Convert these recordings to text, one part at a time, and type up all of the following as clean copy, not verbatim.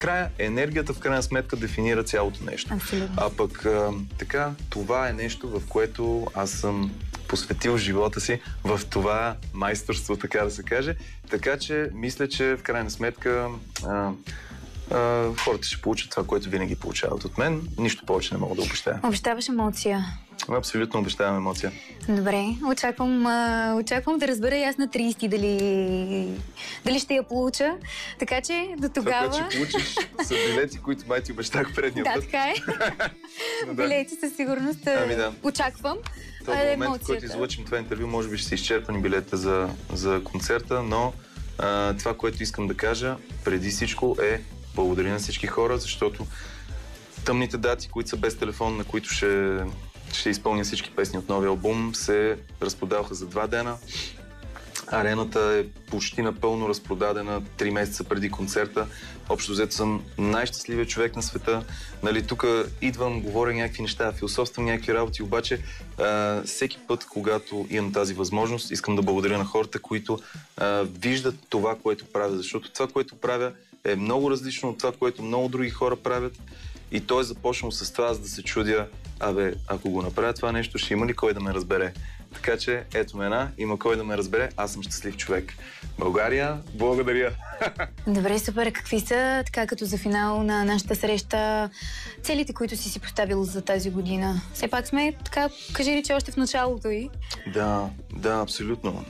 енергията в крайна сметка дефинира цялото нещо. Абсолютно. А пък така, това е нещо, в което аз съм посветил живота си в това майсторство, така да се каже. Така че мисля, че в крайна сметка хората ще получат това, което винаги получават от мен. Нищо повече не мога да обещая. Обещаваш емоция. Абсолютно обещавам емоция. Добре, очаквам да разбера и аз на 30 дали ще я получа. Така че до тогава... Това, което ще получиш са билети, които май ти обещах предния път. Да, така е. Билети със сигурност очаквам. В момента, в който излъчим това интервю, може би ще са изчерпани билета за концерта, но това, което искам да кажа преди всичко е благодаря на всички хора, защото тъмните дати, които са без телефон, на които ще изпълня всички песни от новия албум, се разпродаваха за 2 дена. Арената е почти напълно разпродадена 3 месеца преди концерта. Общо взето съм най-щастливият човек на света. Нали, тук идвам, говоря някакви неща, философствам някакви работи, обаче всеки път, когато имам тази възможност, искам да благодаря на хората, които виждат това, което правя, защото това, което правя, е много различно от това, което много други хора правят. И той е започнал с това, за да се чудя, ако го направя това нещо, ще има ли кой да ме разбере? Така че, ето ме има кой да ме разбере, аз съм щастлив човек. България, благодаря! Добре, супер. Какви са, така като за финал на нашата среща, целите, които си поставил за тази година? Все пак сме, така, кажи ли, че още в началото й? Да, абсолютно.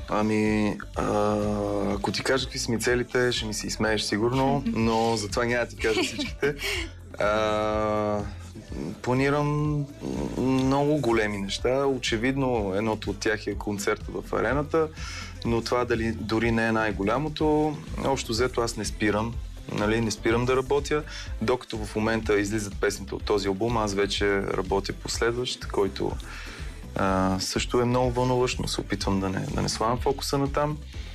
Ако ти кажа какви са ми целите, ще ми се изсмееш сигурно, но затова няма да ти кажа всичките. Планирам много големи неща. Очевидно, едното от тях е концерта в арената, но това дори не е най-голямото. Общо взето аз не спирам. Не спирам да работя, докато в момента излизат песните от този албум, аз вече работя по следващ, който също е много вълнуващ, но се опитвам да не слагам фокуса на там.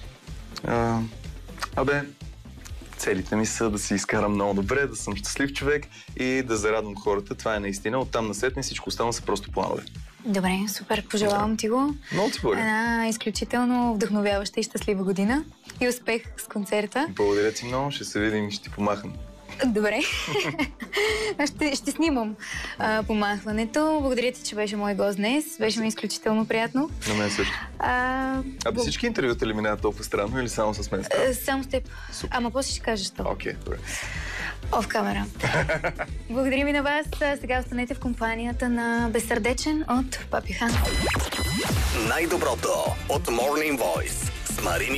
Целите ми са да си изкарам много добре, да съм щастлив човек и да зарадвам хората. Това е наистина. Оттам насетне всичко останало са просто планове. Добре, супер. Пожелавам ти го. Много ти благодаря. Една изключително вдъхновяваща и щастлива година. И успех с концерта. Благодаря ти много. Ще се видим и ще ти помахам. Добре. Ще снимам помахването. Благодаря ти, че беше мой гост днес. Беше ми изключително приятно. На мен също. Всички интервюта ли минават толкова странно или само с мен? Само с теб. Супер. Ама после ще кажеш това. Окей, добре. Оф камера. Благодарим и на вас. Сега останете в компанията на Безсърдечен от Папи Хан. Най-доброто от Morning Voice с Марини